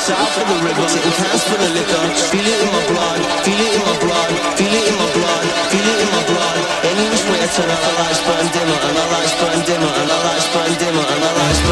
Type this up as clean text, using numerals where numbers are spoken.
south of the river, taking cans full of liquor. Feel it in my blood, feel it in my blood, feel it in my blood, feel it in my blood. Any which way I turn out, the lights burn dim.